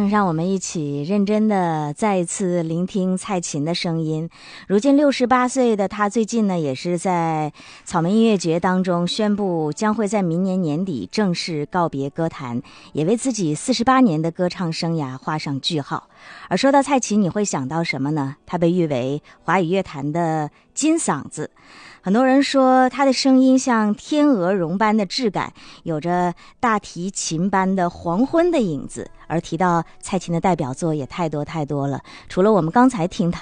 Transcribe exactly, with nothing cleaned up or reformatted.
嗯，让我们一起认真的再一次聆听蔡琴的声音。如今六十八岁的她，最近呢也是在草莓音乐节当中宣布将会在明年年底正式告别歌坛，也为自己四十八年的歌唱生涯画上句号。而说到蔡琴，你会想到什么呢？她被誉为华语乐坛的金嗓子。很多人说她的声音像天鹅绒般的质感，有着大提琴般的黄昏的影子。而提到蔡琴的代表作也太多太多了，除了我们刚才听